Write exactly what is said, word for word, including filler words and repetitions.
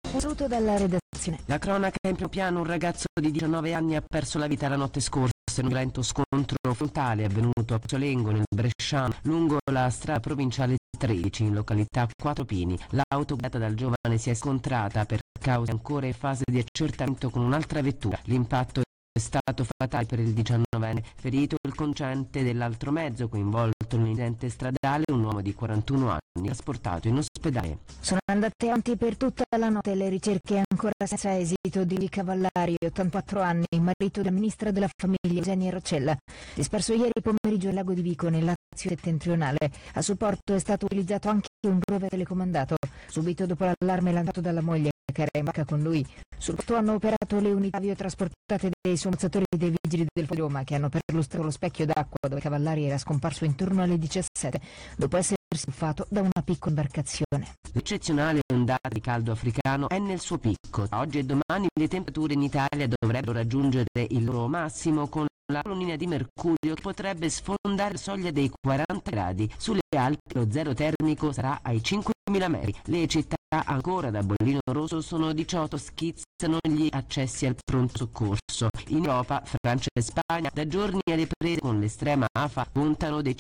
Un saluto dalla redazione. La cronaca in primo piano: un ragazzo di diciannove anni ha perso la vita la notte scorsa in un violento scontro frontale avvenuto a Pozzolengo, nel Bresciano, lungo la strada provinciale tredici, in località Quattro Pini. L'auto guidata dal giovane si è scontrata, per cause ancora in fase di accertamento, con un'altra vettura. L'impatto è stato fatale per il diciannovenne, ferito il conducente dell'altro mezzo, coinvolto nell'incidente stradale un uomo di quarantuno anni, trasportato in ospedale. Sono andate avanti per tutta la notte le ricerche ancora senza esito di Cavallari, ottantaquattro anni, marito della ministra della famiglia Eugenia Roccella, disperso ieri pomeriggio al lago di Vico, nel Lazio settentrionale. A supporto è stato utilizzato anche un rover telecomandato. Subito dopo l'allarme lanciato dalla moglie, che era in barca con lui, sul posto hanno operato le unità aviotrasportate dei sommozzatori dei vigili del fuoco di Roma, che hanno perlustrato lo specchio d'acqua dove Cavallari era scomparso intorno alle diciassette, dopo essersi tuffato da una piccola imbarcazione. L'eccezionale ondata di caldo africano è nel suo picco. Oggi e domani le temperature in Italia dovrebbero raggiungere il loro massimo, con la colonnina di mercurio che potrebbe sfondare la soglia dei quaranta gradi. Sulle Alpi lo zero termico sarà ai cinquemila metri. Le città ancora da bollino rosso sono diciotto, schizzano gli accessi al pronto soccorso. In Europa, Francia e Spagna, da giorni alle prese con l'estrema afa, puntano